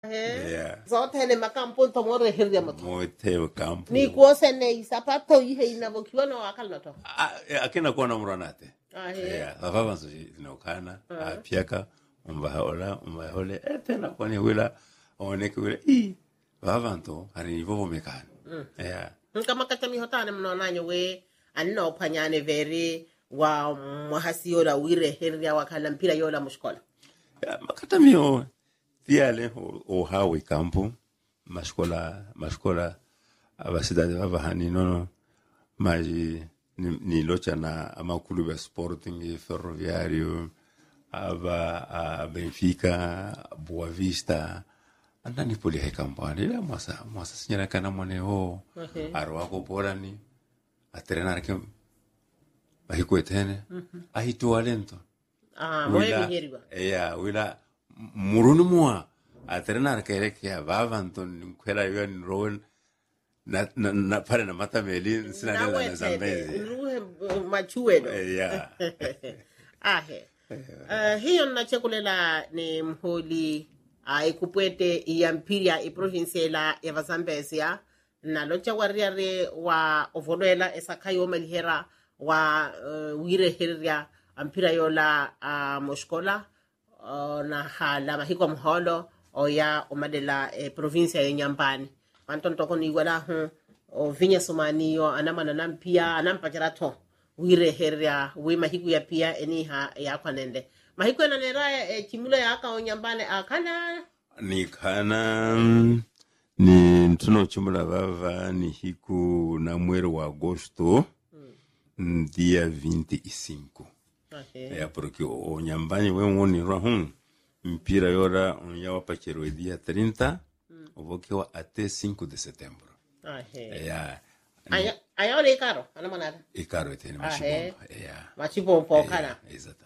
Yeah. Zote ni makampu tomore hirya moto. Mote kampu. Ni kuose ne isapato ihe inabokiwa na wakaloto. Akina kuwa na muranate. Yeah. Vava nso inokana. Piaka. Umbahola. Tena kwa ni wila. Oneke wila. Vava nto. Hari nivovo mekani. Yeah. Kama katami hotane mnonanyo we. Anino panyane veri. Wa mwahasi yola wire hirya wakala mpira yola mushkola. Yeah. Makatami yo. Tiale o hawe kampu. Mashkola. Abasidade baba hani nono. Maji. Ni locha na amakulu ya Sporting, Ferroviario, aba Benfica, Boa Vista. Andani poli hai kampani la mwasa sinyara kana mwaneo. Arwako porani. Atrenar ke bahiko etene. Ahitu walento. Moe miheriwa. Wila murunu mwa. Atrenar ke ya bavanton kwela yo ni role. Na pare na mata meli sina nela na Zambezi. Ruhe machuedo. Yeah. Hiyo nachekulela ni mholi ikupwete ya mpiria iprovinciala ya Zambezi na locha wariare wa ovolela esakayo melihera wa wire hiria mpira yola moshkola na hala mahiko mholo oya omadela provincia ya Nyambani. Anton toko ni wala o vinya somaniyo anamana nampia anampacharato wire heria we mahiku ya pia eniha ya kwanende mahiku na nera kimula ya aka Onyambane akana ni kana ni ntuno chumula bava ni hiku na mwezi wa Agosto dia 25. Ya porque Onyambane we woni rahun mpira yora onyawa pachero dia 30 ovokewa ate 5 de setembro. Yeah. Ayole ikaro anamonada. Ikaro etene machibomba. Yeah. Machibomba kana. Exato.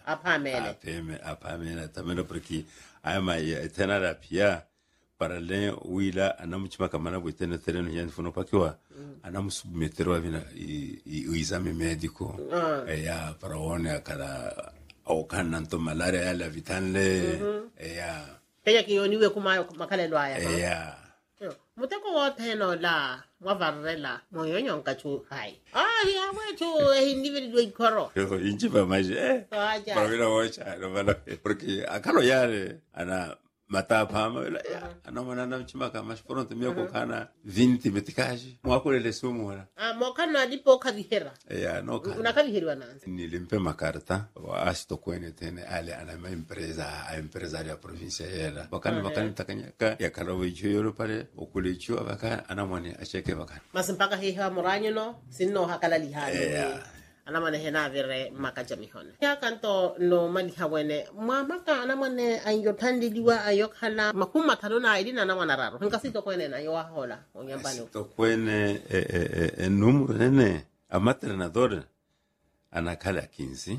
Apamele tameno porque ama etena la pia para le wila anamuchima kamana bwetene tereno yani funo pakiwa anamusubmetero vina exame médico. Yeah, para one akala au kana nto malaria ya la vitanle. Yeah. Kaya kiyoniwe kumayo makalelo aya. Yeah. Muteko wote no la wavarela moyo nyonka chu hai. Ya wetu individual ikoro. Yo inchi pa maje. Para mira wacha no mala porque akalo yale ana matapa ama ana manana mchima kama pronto mio kana 20 metikaji mwakole le sumu wala. Mwakana alipo kadihera. Yeah, no kana. Unakadihera nanzi. Nilimpe makarta wa asto kwene tene ale ana empresa ya provincia yela. Wakani takanyaka ya kalawe juyoro pale okulechu abaka ana mwane acheke bakana. Masimpaka hiha moranyo no sinno hakala lihani. Yeah. Anamane hena vire makaja mihone. Ya kanto no maliha wene. Mwamaka anamane ayotandiliwa ayokhala. Makuma talona idina anamana raro. Nkasito kwene na yowa hola. Onyambane. Sito kwene numero nene. Amatrenador anakala 15.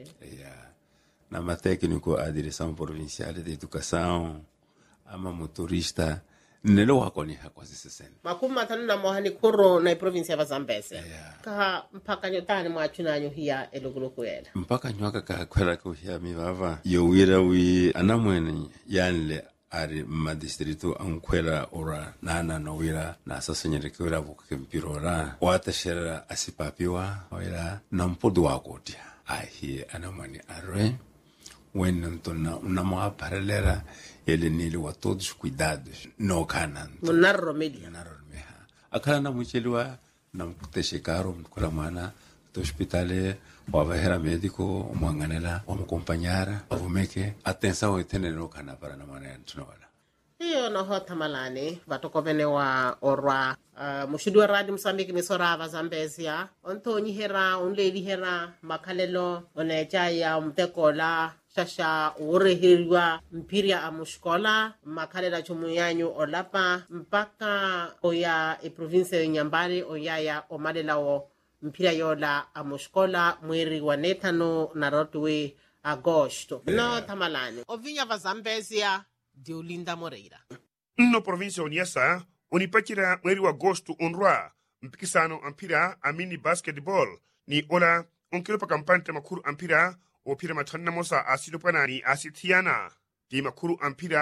Na matécnico a direção provincial de educação. Ama motorista. Nelo wakoni hakwasi 60. Makuma tanuna mohani kuro na provinsia ya Zambezi. Kaha mpaka nyotani mwachunanyo hiya eluguluku yela. Mpaka nywaka kakwela kuhia mibava. Yowira wi anamweni yanle ari madistrito ankwela ora nana nowira na sasa nyerekiwira bukempiro ora. Wata shera asipapiwa wira na mpodu wakotia. Ahi anamweni arwe. Wenantona unamwa paralera ele nele wa todos cuidados no kanan munarro media akala na muchelwa na mkuteshekaro mkula mwana to hospitale wa bahera médico mwanganela wa mkompanyara avumeke atensa etene no kana para na mwana tunawala hiyo no hota malani batokobene wa orwa mushudu wa radio Msambiki misora va Zambezia onto nyihera onleli hera makalelo onechaya mtekola shasha urehirwa mpiria amushkola makalela chumuyanyu olapa mpaka oya province ya Nyambani oyaya omadela o mpira yola amushkola mweri wa netano na rotwe Agosto. No tamalani. Ovinha va Zambezia de Olinda Moreira. No província Onyasa, onipachira mweri wa Agosto onrwa mpikisano ampira amini basketball ni ola onkilo pa kampante makuru ampira opira mathanna mosa asido panani asitiana di makuru ampira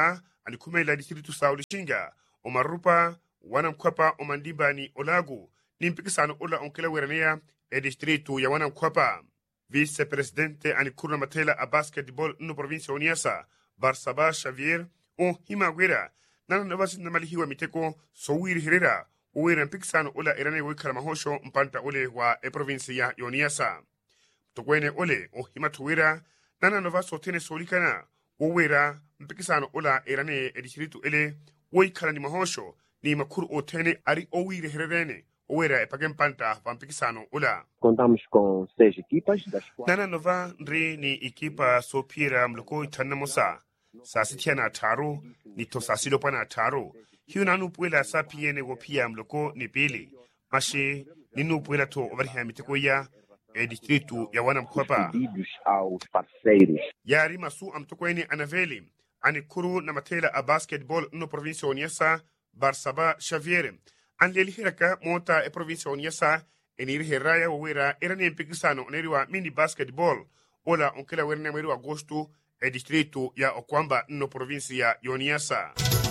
anikumela distritu Sauli Shinga omarupa wanamkwapa omandimba ni Olagu ni mpikisano ula onkela weranea distritu ya wanamkwapa. Vice-presidente anikuru matela a basketball no provincia Oniasa Barsaba Xavier o himawera nana navasi na malihiwa miteko Sowiri Herrera uwera mpikisano ula irane wikala mahosho mpanta ule wa provincia ya Oniasa. Tokwene ole o himatuwera nana navaso tene solikana uwera mpikisano ula irane distritu ele wikala ni mahosho ni makuru o tene ari Owiri Herrerene uwera mpanta wa mpikisano ula. Contamos com 6 equipas, das quais Nana nova ndri ni ekipa sopira mloko itanamosa. Sasitiana taro ni tosasilo pana taro. Hiyo nanu puela sapiene wopia mloko ni pili. Mashe ninu puela to overham mitikoya distritu ya wanamkwapa. pedidos aos parceiros. Yari masu amtokweni anaveli. Anikuru na matela a basketball no provincia Oniasa Barsaba Xavier. Anleli hiraka monta provincia Oniasa eniri heraya wawera erane mpikisano oneriwa mini basketball ola onkela werene mweri wa Agosto distritu ya Okwamba no provincia ya Oniasa.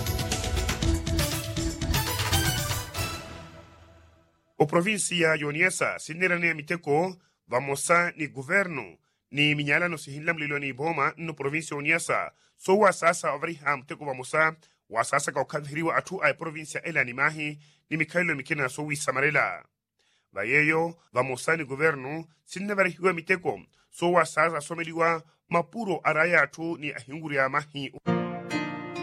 O provincia ya Oniasa sinerane miteko vamosa ni governo ni minyala no sihinlam lilo ni boma no provincia Oniasa so wa sasa ovariha miteko vamosa wa sasa ka ukadhiriwa atu ay provincia ela ni mahi ni Mikailo Mikena so wi Samarela. Vayeyo vamosa ni governo sinevarihiwa miteko so wa sasa someliwa mapuro araya atu ni ahinguri ya mahi.